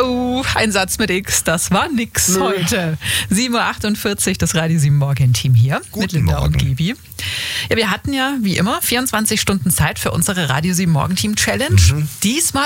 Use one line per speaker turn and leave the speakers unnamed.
Oh, ein Satz mit X, das war nix heute. 7.48 Uhr, das Radio 7 Morgen-Team hier.
Guten
mit Linda
Morgen.
und Gibi. Ja, wir hatten ja, wie immer, 24 Stunden Zeit für unsere Radio 7 Morgen-Team-Challenge. Diesmal